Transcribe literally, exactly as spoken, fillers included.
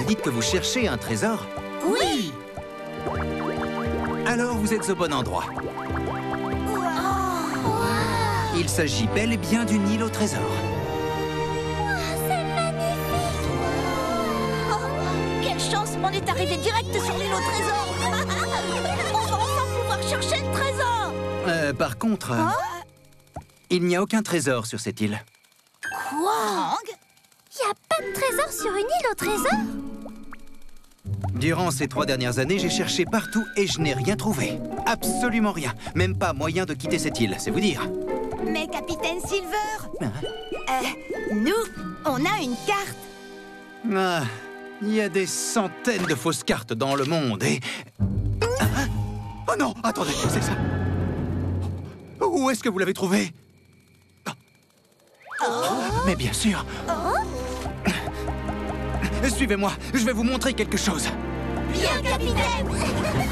dites que vous cherchez un trésor? Oui. Alors vous êtes au bon endroit. Wow. Il s'agit bel et bien d'une île au trésor. C'est magnifique. Oh, quelle chance, on est arrivé direct sur l'île au trésor. On va enfin pouvoir chercher le trésor. Euh, par contre, Hein? il n'y a aucun trésor sur cette île. Quoi? Il n'y a pas de trésor sur une île au trésor? Durant ces trois dernières années, j'ai cherché partout et je n'ai rien trouvé. Absolument rien. Même pas moyen de quitter cette île, c'est vous dire. Mais Capitaine Silver, Hein? euh, nous, on a une carte. Ah, il y a des centaines de fausses cartes dans le monde et... Ah, oh non, attendez, c'est ça. Où est-ce que vous l'avez trouvé? Mais bien sûr. Suivez-moi, je vais vous montrer quelque chose. Bien, Capitaine.